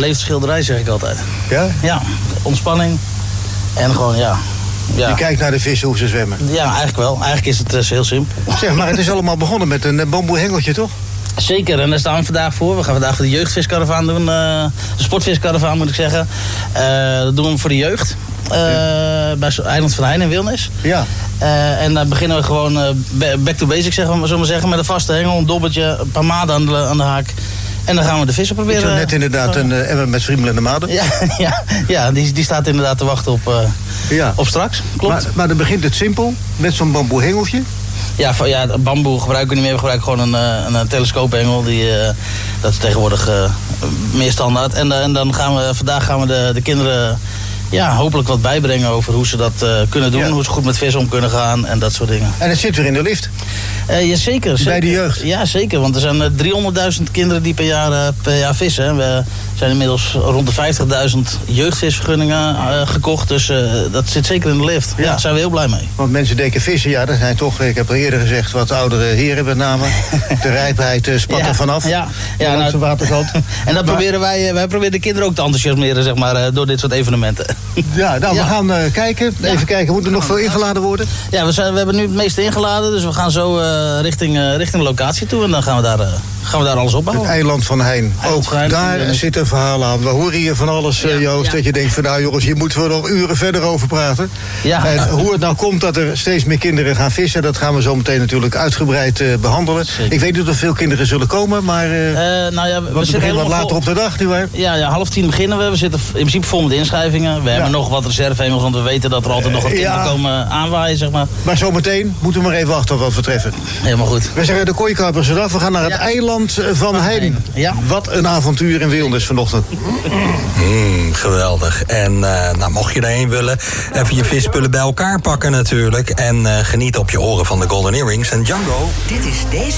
levensschilderij, zeg ik altijd. Ja? Ja, ontspanning. En gewoon, ja. Je kijkt naar de vissen hoe ze zwemmen. Ja, eigenlijk wel. Eigenlijk is het heel simpel. Zeg, maar het is allemaal begonnen met een bamboe hengeltje, toch? Zeker, en daar staan we vandaag voor. We gaan vandaag de jeugdviskaravaan doen. De sportviskaravaan moet ik zeggen. Dat doen we voor de jeugd. Bij Eiland van Heijn in Wilnis. Ja. En dan beginnen we gewoon back to basics, zullen we maar zeggen. Met een vaste hengel, een dobbeltje, een paar maden aan de haak. En dan gaan we de vissen proberen. Ik zag net inderdaad een emmer met friemelende maden. Ja, die staat inderdaad te wachten op straks. Klopt. Maar dan begint het simpel, met zo'n bamboe hengeltje. Ja, bamboe gebruiken we niet meer. We gebruiken gewoon een telescoophengel. Dat is tegenwoordig meer standaard. En dan vandaag gaan we de kinderen hopelijk wat bijbrengen over hoe ze dat kunnen doen. Ja. Hoe ze goed met vissen om kunnen gaan en dat soort dingen. En het zit weer in de lift? Jazeker. Bij de jeugd? Ja, zeker. Want er zijn 300.000 kinderen die per jaar vissen. We zijn inmiddels rond de 50.000 jeugdvisvergunningen gekocht. Dus dat zit zeker in de lift. Ja, daar zijn we heel blij mee. Want mensen denken vissen, ja, dat zijn toch, ik heb al eerder gezegd, wat oudere heren met name. De rijpheid spat er vanaf. Ja, nou, waterkant. En dat proberen wij proberen de kinderen ook te enthousiasmeren, zeg maar, door dit soort evenementen. Ja, nou, we gaan kijken. Even kijken, moet er nog veel ingeladen worden? Ja, we hebben nu het meeste ingeladen, dus we gaan zo richting de locatie toe en dan gaan we daar alles opbouwen. Het Eiland van Heijn. Ook daar zit een verhaal aan. We horen hier van alles, Joost, dat je denkt van nou jongens, hier moeten we nog uren verder over praten. Ja. En hoe het nou komt dat er steeds meer kinderen gaan vissen, dat gaan we zo meteen natuurlijk uitgebreid behandelen. Zeker. Ik weet niet of er veel kinderen zullen komen, maar we beginnen wat later op de dag nu weer. Ja, 9:30 beginnen we. We zitten in principe vol met inschrijvingen. We hebben nog wat reservehengels, want we weten dat er altijd nog wat kinderen komen aanwaaien, zeg maar. Maar zometeen moeten we maar even wachten op wat we treffen. Helemaal goed. We zeggen de kooikapers eraf. We gaan naar het Eiland van Heijn. Ja. Wat een avontuur in Wilnis vanochtend. Geweldig. En mocht je daarheen willen, even je visspullen bij elkaar pakken natuurlijk. En geniet op je oren van de Golden Earrings en Django. Dit is deze